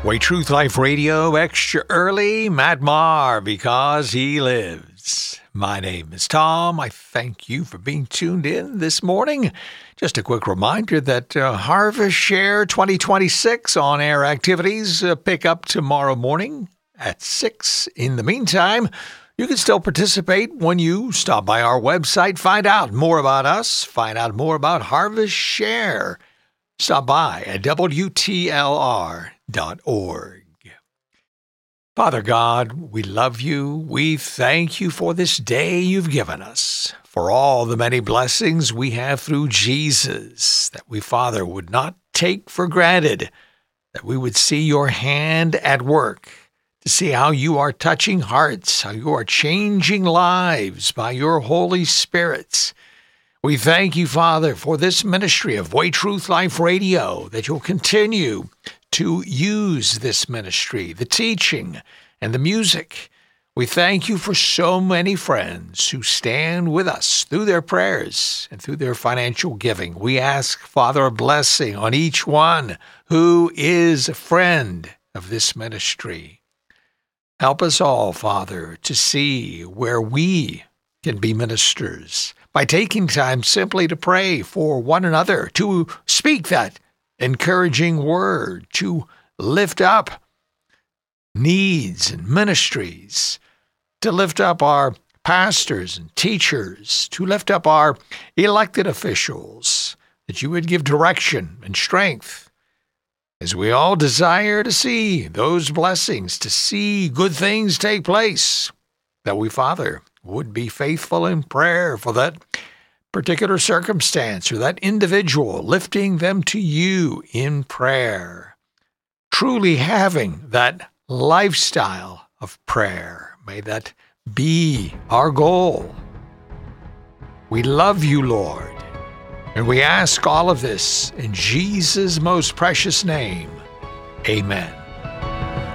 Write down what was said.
Way Truth Life Radio, extra early, Matt Maher, because he lives. My name is Tom. I thank you for being tuned in this morning. Just a quick reminder that Harvest Share 2026 on-air activities pick up tomorrow morning at 6. In the meantime, you can still participate when you stop by our website, find out more about us, find out more about Harvest Share. Stop by at WTLR.org. Father God, we love you. We thank you for this day you've given us, for all the many blessings we have through Jesus that we, Father, would not take for granted, that we would see your hand at work, to see how you are touching hearts, how you are changing lives by your Holy Spirit. We thank you, Father, for this ministry of Way Truth Life Radio, that you'll continue to use this ministry, the teaching and the music. We thank you for so many friends who stand with us through their prayers and through their financial giving. We ask, Father, a blessing on each one who is a friend of this ministry. Help us all, Father, to see where we can be ministers by taking time simply to pray for one another, to speak that encouraging word, to lift up needs and ministries, to lift up our pastors and teachers, to lift up our elected officials, that you would give direction and strength, as we all desire to see those blessings, to see good things take place, that we, Father, would be faithful in prayer for that particular circumstance or that individual, lifting them to you in prayer, truly having that lifestyle of prayer. May that be our goal. We love you, Lord, and we ask all of this in Jesus' most precious name. Amen.